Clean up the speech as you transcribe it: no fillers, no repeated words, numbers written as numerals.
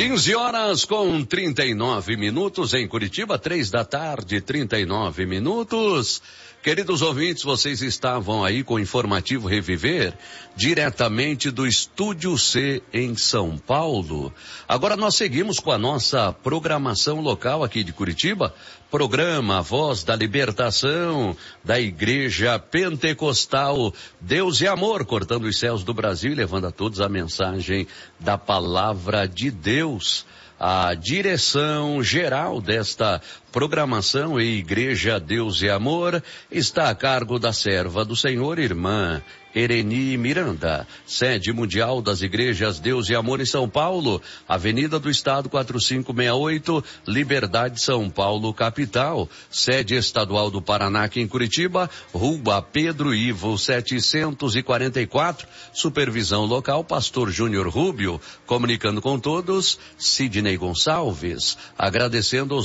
15 horas com 39 minutos em Curitiba, 3 da tarde, 39 minutos. Queridos ouvintes, vocês estavam aí com o informativo Reviver, diretamente do Estúdio C em São Paulo. Agora nós seguimos com a nossa programação local aqui de Curitiba, programa Voz da Libertação da Igreja Pentecostal Deus e Amor, cortando os céus do Brasil e levando a todos a mensagem da Palavra de Deus. A direção geral desta programação e Igreja Deus e Amor está a cargo da serva do Senhor, irmã Ereni Miranda, sede mundial das Igrejas Deus e Amor em São Paulo, Avenida do Estado 4568, Liberdade, São Paulo, capital. Sede estadual do Paraná aqui em Curitiba, Rua Pedro Ivo 744, supervisão local, Pastor Júnior Rubio, comunicando com todos, Sidney Gonçalves, agradecendo aos